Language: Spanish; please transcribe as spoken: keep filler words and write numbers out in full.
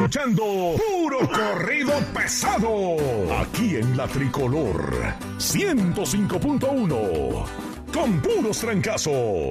escuchando Puro Corrido Pesado. Aquí en la Tricolor ciento cinco punto uno. Con puros trancazos.